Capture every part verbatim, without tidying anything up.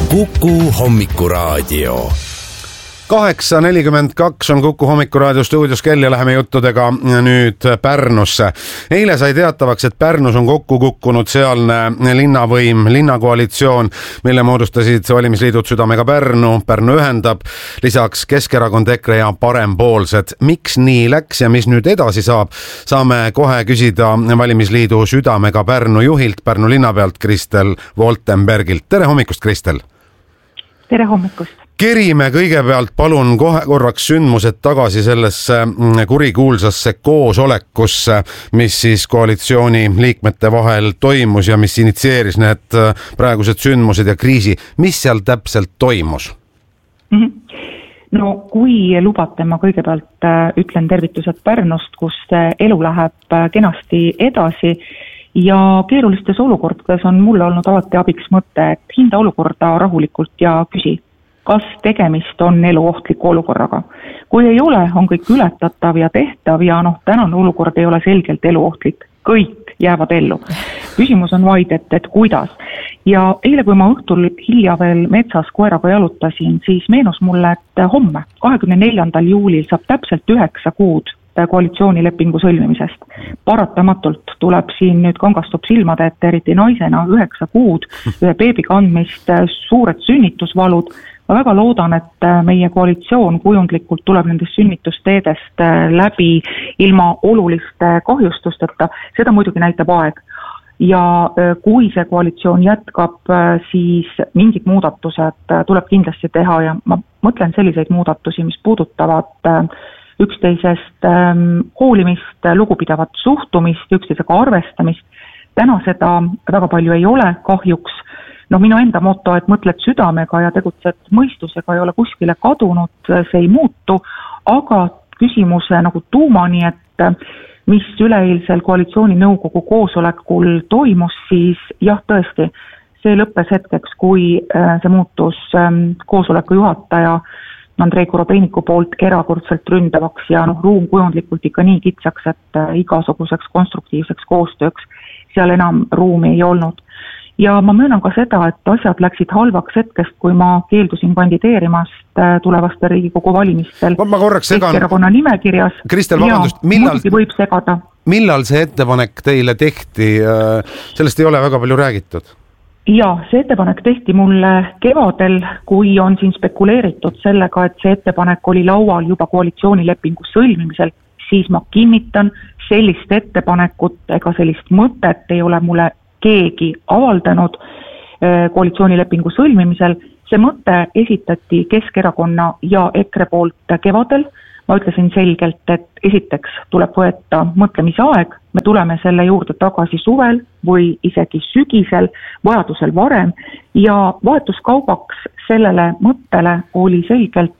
Kuku Hommikuraadio. kaheksa nelikümmend kaks on Kuku Hommikuraadio stuudios kell ja läheme juttudega nüüd Pärnusse. Eile sai teatavaks, et Pärnus on kokku kukkunud sealne linnavõim, linnakoalitsioon, mille moodustasid valimisliidud Südamega Pärnu, Pärnu ühendab, lisaks Keskerakond, EKRE ja Parempoolsed. Miks nii läks ja mis nüüd edasi saab, saame kohe küsida valimisliidu Südamega Pärnu juhilt, Pärnu linnapealt Kristel Woltenbergilt. Tere hommikust, Kristel! Tere hommikust! Kerime kõigepealt palun kohe korraks sündmused tagasi sellesse kurikuulsasse koosolekusse, mis siis koalitsiooni liikmete vahel toimus ja mis initsieeris need praegused sündmused ja kriisi. Mis seal täpselt toimus? Mm-hmm. No kui lubate, ma kõigepealt ütlen tervitused Pärnust, kus elu läheb kenasti edasi ja keerulistes olukordades on mulle olnud alati abiks mõte, et hinda olukorda rahulikult ja küsi, kas tegemist on eluohtliku olukorraga. Kui ei ole, on kõik ületatav ja tehtav ja noh, tänane olukord ei ole selgelt eluohtlik. Kõik jäävad ellu. Küsimus on vaid, et, et kuidas. Ja eile, kui ma õhtul hilja veel metsas koeraga jalutasin, siis meenus mulle, et homme, kahekümne neljandal juulil saab täpselt üheksa kuud koalitsioonilepingu sõlmimisest. Paratamatult tuleb siin nüüd kangastub silmade, et eriti naisena üheksa kuud, ühe beebi kandmist, suured sünnitusvalud. Ma väga loodan, et meie koalitsioon kujundlikult tuleb nendest sünnitusteedest läbi ilma oluliste kahjustusteta. Seda muidugi näitab aeg. Ja kui see koalitsioon jätkab, siis mingid muudatused tuleb kindlasti teha ja ma mõtlen selliseid muudatusi, mis puudutavad üksteisest hoolimist, lugupidavat suhtumist, üksteisega arvestamist. Täna seda väga palju ei ole kahjuks. No minu enda moto, et mõtled südamega ja tegutsed mõistusega ei ole kuskile kadunud, see ei muutu, aga küsimuse nagu tuumani, et mis üleeilsel koalitsiooni nõukogu koosolekul toimus, siis jah, tõesti, see lõppes hetkeks, kui see muutus koosoleku juhataja Andrei Korobeiniku poolt erakordselt ründavaks ja noh, ruum kujundlikult ikka nii kitsaks, et igasuguseks konstruktiivseks koostööks seal enam ruumi ei olnud. Ja ma möönan ka seda, et asjad läksid halvaks hetkest, kui ma keeldusin kandideerimast tulevaste Riigikogu valimistel ma korraks segan Keskerakonna nimekirjas. Kristel, vabandust, millal, võib segada. millal see ettepanek teile tehti? Sellest ei ole väga palju räägitud. Ja, see ettepanek tehti mulle kevadel, kui on siin spekuleeritud sellega, et see ettepanek oli laual juba koalitsioonilepingu sõlmimisel, siis ma kinnitan, sellist ettepanekut ega sellist mõtet ei ole mulle keegi avaldanud koalitsioonilepingu sõlmimisel. See mõte esitati Keskerakonna ja EKRE poolt kevadel. Ma ütlesin selgelt, et esiteks tuleb võeta mõtlemise aeg, me tuleme selle juurde tagasi suvel või isegi sügisel, vajadusel varem ja vahetuskaubaks sellele mõttele oli selgelt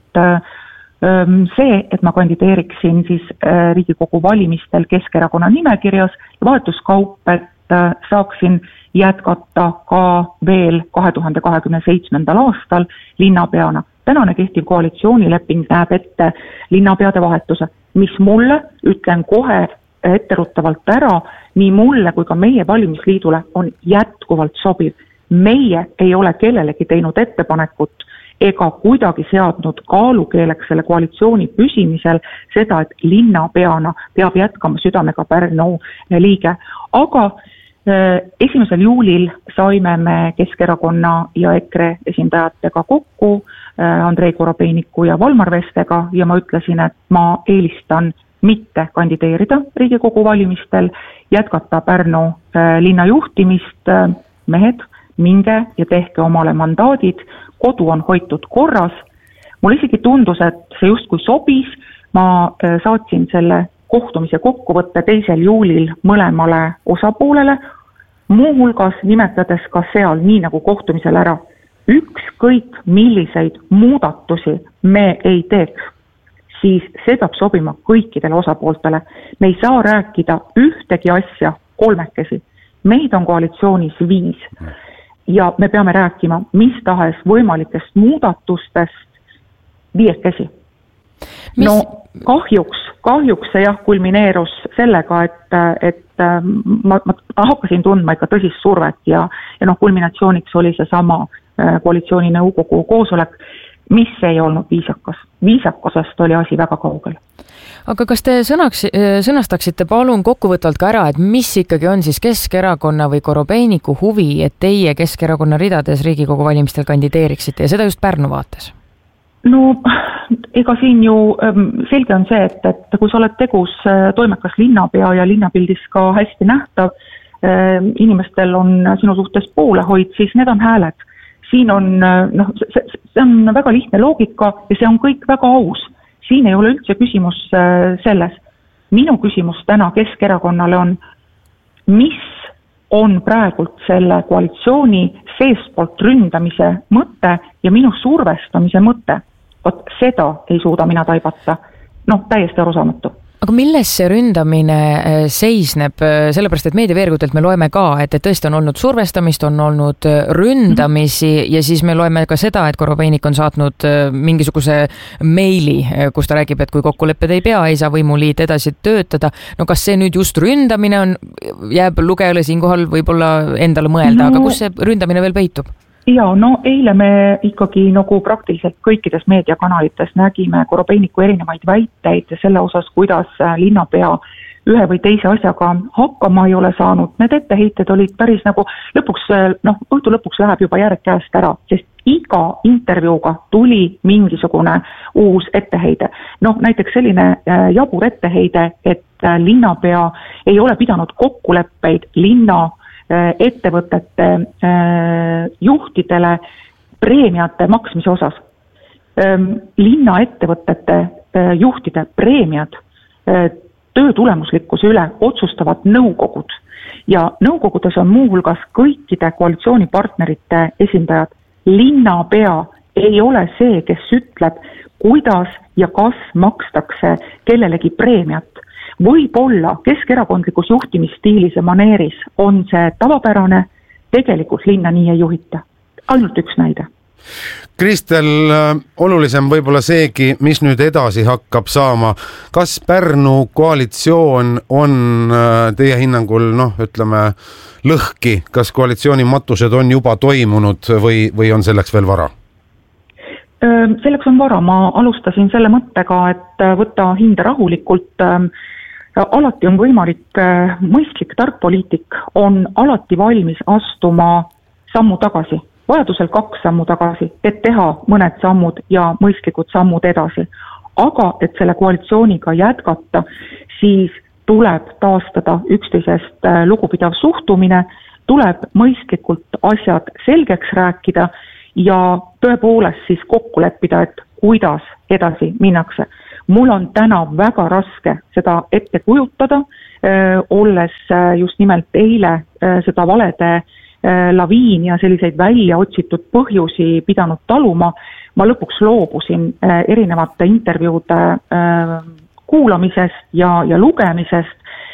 see, et ma kandideeriksin siis Riigikogu valimistel Keskerakonna nimekirjas ja vahetuskaup, et saaksin jätkata ka veel kahe tuhande kahekümne seitsmendal aastal linnapeana. Tänane kehtiv koalitsioonileping näeb ette linnapeade vahetuse, mis mulle, ütlen kohe etteruttavalt ära, nii mulle kui ka meie valimisliidule on jätkuvalt sobiv. Meie ei ole kellelegi teinud ettepanekut ega kuidagi seadnud kaalukeeleks selle koalitsiooni püsimisel seda, et linnapeana peab jätkama Südamega Pärnu liige. Aga esimesel juulil saime me Keskerakonna ja EKRE esindajatega kokku Andrei Korobeiniku ja Valmar Vestega ja ma ütlesin, et ma eelistan mitte kandideerida Riigikogu valimistel, jätkata Pärnu linna juhtimist, mehed, minge ja tehke omale mandaadid, kodu on hoitud korras. Mul isegi tundus, et see justkui sobis, ma saatsin selle kohtumise kokkuvõtte teisel juulil mõlemale osapoolele, muuhulgas nimetades ka seal nii nagu kohtumisel ära. Ükskõik milliseid muudatusi me ei teeks, siis see peab sobima kõikidele osapooltele. Me ei saa rääkida ühtegi asja kolmekesi. Meid on koalitsioonis viis ja me peame rääkima mis tahes võimalikest muudatustest viiekesi. Mis... no kahjuks, kahjuks see jah kulmineerus sellega, et, et ma, ma hakkasin tundma ikka tõsist survet ja, ja noh, kulminatsiooniks oli see sama koalitsiooni nõukogu koosolek, mis ei olnud viisakas. Viisakasest oli asi väga kaugel. Aga kas te sõnaks, sõnastaksite palun kokkuvõtvalt ka ära, et mis ikkagi on siis Keskerakonna või Korobeiniku huvi, et teie Keskerakonna ridades Riigikogu valimistel kandideeriksite ja seda just Pärnu vaates? No ega siin ju selge on see, et, et kui sa oled tegus toimekas linnapea ja linnapildis ka hästi nähtav, inimestel on sinu suhtes poolehoid, siis need on hääled. Siin on, noh, see, see on väga lihtne loogika ja see on kõik väga aus. Siin ei ole üldse küsimus selles. Minu küsimus täna Keskerakonnale on, mis on praegult selle koalitsiooni seespoolt ründamise mõte ja minu survestamise mõte. Vot seda ei suuda mina taibata. Noh, täiesti arusaamatu. Aga milles see ründamine seisneb? Sellepärast, et meediaveergudelt me loeme ka, et tõesti on olnud survestamist, on olnud ründamisi ja siis me loeme ka seda, et Korobeinik on saatnud mingisuguse meili, kus ta räägib, et kui kokkulepped ei pea, ei saa võimuliit edasi töötada. No kas see nüüd just ründamine on, jääb lugejale siinkohal võib-olla endale mõelda, no, aga kus see ründamine veel peitub? Ja, no eile me ikkagi nagu praktiliselt kõikides meediakanalites nägime Korobeiniku erinevaid väiteid selle osas, kuidas linnapea ühe või teise asjaga hakkama ei ole saanud. Need etteheited olid päris nagu lõpuks, noh, õhtu lõpuks läheb juba järg käest ära, sest iga intervjuuga tuli mingisugune uus etteheide. Noh, näiteks selline jabur etteheide, et linnapea ei ole pidanud kokkuleppeid linna ettevõtete juhtidele preemiate maksmise osas. Linna ettevõtete juhtide preemiad töö tulemuslikkuse üle otsustavad nõukogud ja nõukogudes on muuhulgas kõikide koalitsioonipartnerite esindajad. Linnapea ei ole see, kes ütleb, kuidas ja kas makstakse kellelegi preemiat. Võib-olla keskerakondlikus juhtimisstiilis ja maneeris on see tavapärane, tegelikult linna nii ei juhita. Ainult üks näide. Kristel, olulisem võib-olla seegi, mis nüüd edasi hakkab saama. Kas Pärnu koalitsioon on teie hinnangul, noh, ütleme, lõhki? Kas koalitsiooni matused on juba toimunud või, või on selleks veel vara? Selleks on vara. Ma alustasin selle mõttega, et võtta hinde rahulikult. Alati on võimalik, mõistlik tark poliitik on alati valmis astuma sammu tagasi, vajadusel kaks sammu tagasi, et teha mõned sammud ja mõistlikud sammud edasi. Aga et selle koalitsiooniga jätkata, siis tuleb taastada üksteisest lugupidav suhtumine, tuleb mõistlikult asjad selgeks rääkida ja tõepoolest siis kokku leppida, et kuidas edasi minnakse. Mul on täna väga raske seda ette kujutada, öö, olles just nimelt eile öö, seda valede öö, laviin ja selliseid välja otsitud põhjusi pidanud taluma. Ma lõpuks loobusin öö, erinevate intervjuude öö, kuulamisest ja, ja lugemisest,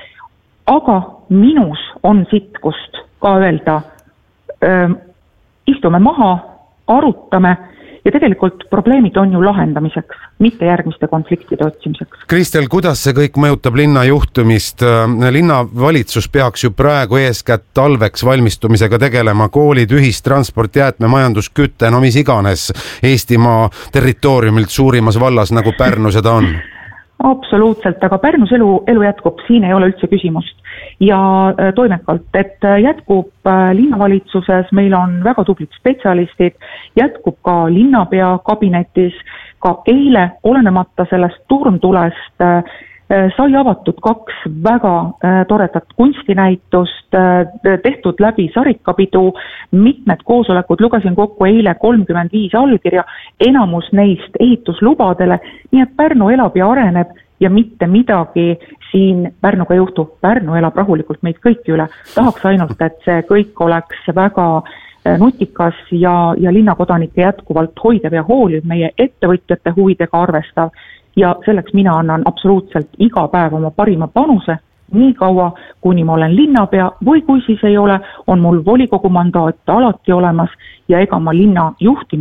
aga minus on sitkust ka öelda, öö, istume maha, arutame, ja tegelikult probleemid on ju lahendamiseks, mitte järgmiste konfliktide otsimiseks. Kristel, kuidas see kõik mõjutab linna juhtumist? Linnavalitsus peaks ju praegu eeskätt talveks valmistumisega tegelema, koolid, ühistransport, jäätmemajandus, kütte, no mis iganes Eestimaa territooriumilt suurimas vallas, nagu Pärnu seda on. Absoluutselt, aga Pärnus elu, elu jätkub, siin ei ole üldse küsimust. Ja toimekalt, et jätkub linnavalitsuses, meil on väga tublid spetsialistid, jätkub ka linnapea kabinetis, ka eile olenemata sellest turmtulest sai avatud kaks väga toredat kunstinäitust, tehtud läbi sarikapidu, mitmed koosolekud, lugesin kokku eile kolmkümmend viis allkirja, enamus neist ehituslubadele, nii et Pärnu elab ja areneb ja mitte midagi siin Pärnuga juhtu. Pärnu elab rahulikult meid kõiki üle. Tahaks ainult, et see kõik oleks väga nutikas ja, ja linnakodanike jätkuvalt hoidev ja hooliv, meie ettevõtjate huvidega arvestav. Ja selleks mina annan absoluutselt iga päev oma parima panuse, nii kaua, kuni ma olen linnapea või kui siis ei ole, on mul volikogu mandaat alati olemas ja ega ma linna juhtimisest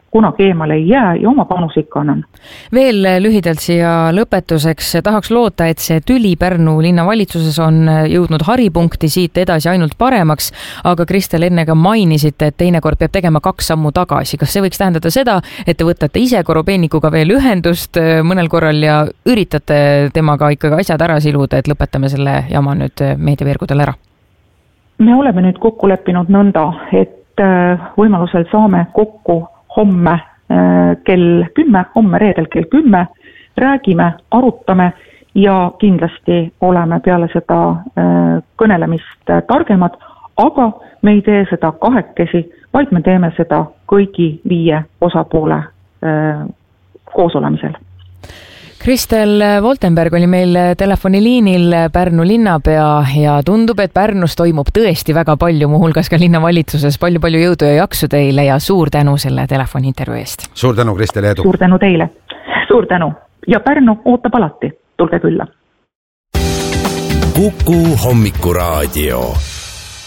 kunagi eemale ei jää ja oma panus ikka annan. Veel lühidalt siia lõpetuseks tahaks loota, et see tüli Pärnu linnavalitsuses on jõudnud haripunkti, siit edasi ainult paremaks, aga Kristel, enne ka mainisite, et teinekord peab tegema kaks sammu tagasi. Kas see võiks tähendada seda, et te võtate ise Korobeinikuga veel ühendust mõnel korral ja üritate temaga ikkagi asjad ära siluda, et lõpetame selle jama nüüd meediaveergudel ära? Me oleme nüüd kokku leppinud nõnda, et võimalusel saame kokku homme kell kümme, homme reedel kell kümme, räägime, arutame ja kindlasti oleme peale seda kõnelemist targemad, aga me ei tee seda kahekesi, vaid me teeme seda kõigi viie osapoole koosolemisel. Kristel Woltenberg oli meil telefoniliinil, Pärnu linnapea, ja tundub, et Pärnus toimub tõesti väga palju, muuhulgas ka linnavalitsuses. Palju-palju jõudu ja jaksu teile ja suur tänu selle telefoniintervjuu eest. Suur tänu, Kristel, ja edu. Suur tänu teile. Suur tänu. Ja Pärnu ootab alati. Tulge külla. Kuku Hommikuraadio.